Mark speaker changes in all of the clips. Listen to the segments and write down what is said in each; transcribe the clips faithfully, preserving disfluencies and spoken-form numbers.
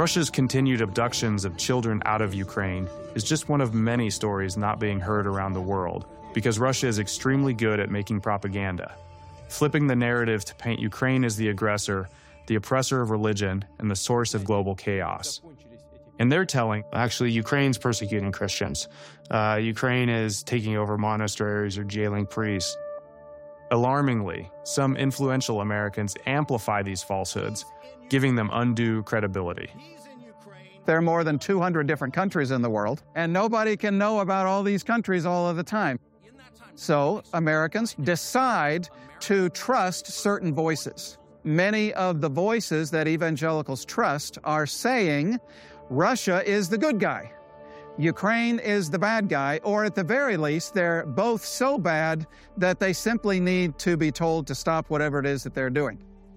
Speaker 1: Russia's continued abductions of children out of Ukraine is just one of many stories not being heard around the world, because Russia is extremely good at making propaganda, flipping the narrative to paint Ukraine as the aggressor, the oppressor of religion, and the source of global chaos. And they're telling, actually, Ukraine's persecuting Christians. Uh, Ukraine is taking over monasteries or jailing priests. Alarmingly, some influential Americans amplify these falsehoods, giving them undue credibility.
Speaker 2: There are more than two hundred different countries in the world, and nobody can know about all these countries all of the time. So Americans decide to trust certain voices. Many of the voices that evangelicals trust are saying Russia is the good guy, Ukraine is the bad guy, or at the very least, they're both so bad that they simply need to be told to stop whatever it is that they're doing.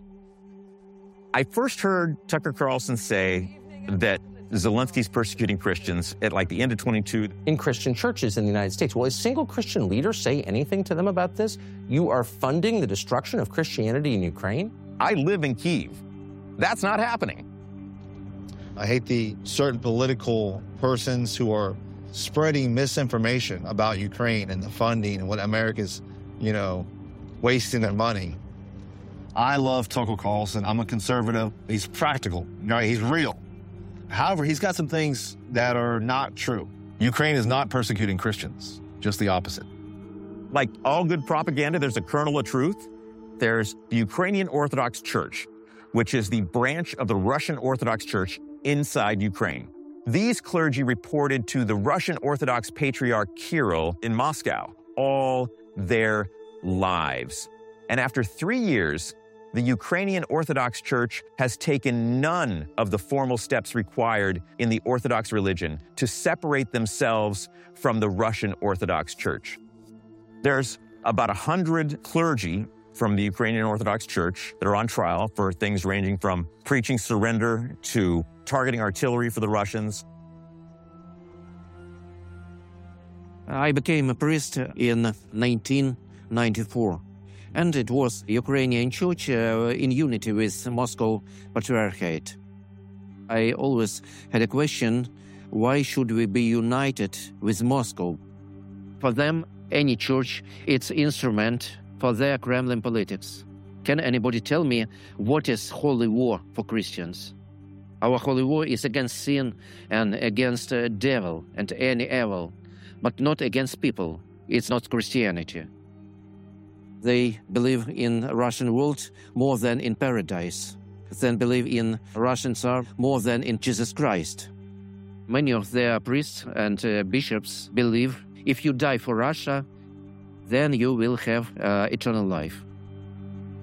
Speaker 3: I first heard Tucker Carlson say that Zelensky's persecuting Christians at like the end of twenty-two.
Speaker 4: In Christian churches in the United States, will a single Christian leader say anything to them about this? You are funding the destruction of Christianity in Ukraine?
Speaker 3: I live in Kyiv. That's not happening.
Speaker 5: I hate the certain political persons who are spreading misinformation about Ukraine and the funding and what America's, you know, wasting their money.
Speaker 6: I love Tucker Carlson. I'm a conservative. He's practical, right? He's real. However, he's got some things that are not true. Ukraine is not persecuting Christians, just the opposite.
Speaker 3: Like all good propaganda, there's a kernel of truth. There's the Ukrainian Orthodox Church, which is the branch of the Russian Orthodox Church inside Ukraine. These clergy reported to the Russian Orthodox Patriarch Kirill in Moscow all their lives. And after three years, the Ukrainian Orthodox Church has taken none of the formal steps required in the Orthodox religion to separate themselves from the Russian Orthodox Church. There's about a hundred clergy from the Ukrainian Orthodox Church that are on trial for things ranging from preaching surrender to targeting artillery for the Russians.
Speaker 7: I became a priest in nineteen ninety-four. And it was Ukrainian church uh, in unity with Moscow Patriarchate. I always had a question, why should we be united with Moscow? For them, any church, it's instrument for their Kremlin politics. Can anybody tell me what is holy war for Christians? Our holy war is against sin and against the devil and any evil, but not against people. It's not Christianity. They believe in Russian world more than in paradise. They believe in Russian Tsar more than in Jesus Christ. Many of their priests and uh, bishops believe if you die for Russia, then you will have uh, eternal life.